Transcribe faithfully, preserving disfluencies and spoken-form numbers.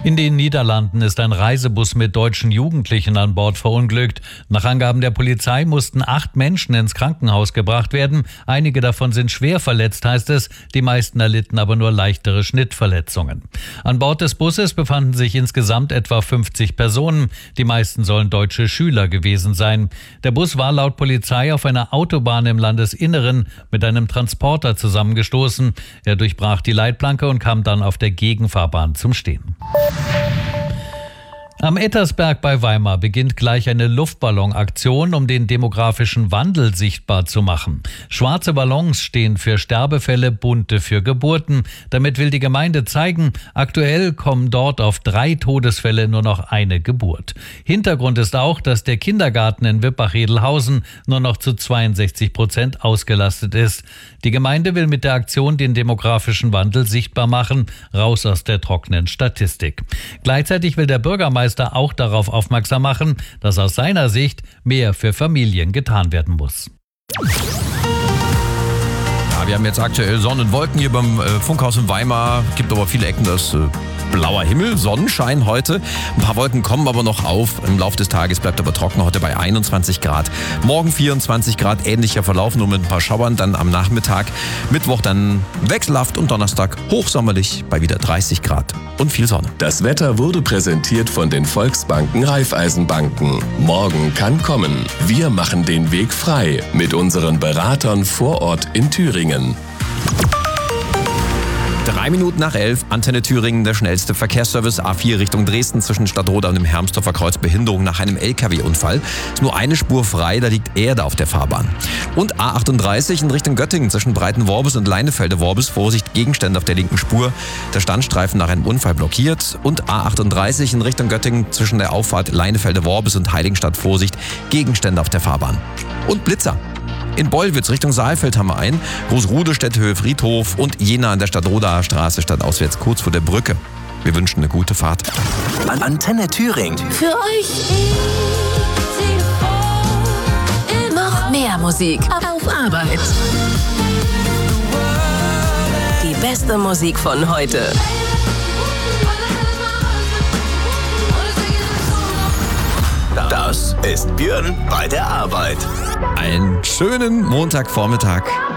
In den Niederlanden ist ein Reisebus mit deutschen Jugendlichen an Bord verunglückt. Nach Angaben der Polizei mussten acht Menschen ins Krankenhaus gebracht werden. Einige davon sind schwer verletzt, heißt es. Die meisten erlitten aber nur leichtere Schnittverletzungen. An Bord des Busses befanden sich insgesamt etwa fünfzig Personen. Die meisten sollen deutsche Schüler gewesen sein. Der Bus war laut Polizei auf einer Autobahn im Landesinneren mit einem Transporter zusammengestoßen. Er durchbrach die Leitplanke und kam dann auf der Gegenfahrbahn zum Stehen. Am Ettersberg bei Weimar beginnt gleich eine Luftballonaktion, um den demografischen Wandel sichtbar zu machen. Schwarze Ballons stehen für Sterbefälle, bunte für Geburten. Damit will die Gemeinde zeigen, aktuell kommen dort auf drei Todesfälle nur noch eine Geburt. Hintergrund ist auch, dass der Kindergarten in Wippach-Edelhausen nur noch zu zweiundsechzig Prozent ausgelastet ist. Die Gemeinde will mit der Aktion den demografischen Wandel sichtbar machen, raus aus der trockenen Statistik. Gleichzeitig will der Bürgermeister auch darauf aufmerksam machen, dass aus seiner Sicht mehr für Familien getan werden muss. Ja, wir haben jetzt aktuell Sonne und Wolken hier beim äh, Funkhaus in Weimar. Gibt aber viele Ecken, das äh, blauer Himmel, Sonnenschein heute. Ein paar Wolken kommen aber noch auf. Im Laufe des Tages bleibt aber trocken, heute bei einundzwanzig Grad. Morgen vierundzwanzig Grad, ähnlicher Verlauf, nur mit ein paar Schauern. Dann am Nachmittag, Mittwoch dann wechselhaft und Donnerstag hochsommerlich bei wieder dreißig Grad und viel Sonne. Das Wetter wurde präsentiert von den Volksbanken Raiffeisenbanken. Morgen kann kommen. Wir machen den Weg frei mit unseren Beratern vor Ort in Thüringen. Drei Minuten nach elf, Antenne Thüringen, der schnellste Verkehrsservice. A vier Richtung Dresden zwischen Stadtroda und dem Hermsdorfer Kreuz, Behinderung nach einem L K W-Unfall. Ist nur eine Spur frei, da liegt Erde auf der Fahrbahn. Und A achtunddreißig in Richtung Göttingen zwischen Breitenworbis und Leinefelde-Worbis. Vorsicht, Gegenstände auf der linken Spur. Der Standstreifen nach einem Unfall blockiert. Und A achtunddreißig in Richtung Göttingen zwischen der Auffahrt Leinefelde-Worbis und Heiligenstadt. Vorsicht, Gegenstände auf der Fahrbahn. Und Blitzer. In Bollwitz Richtung Saalfeld haben wir einen, Großrude, Städthöhe, Friedhof und Jena an der Stadtrodaer Straße stadtauswärts kurz vor der Brücke. Wir wünschen eine gute Fahrt. Antenne Thüringen. Für euch noch mehr Musik auf Arbeit. Die beste Musik von heute. Das ist Björn bei der Arbeit. Einen schönen Montagvormittag.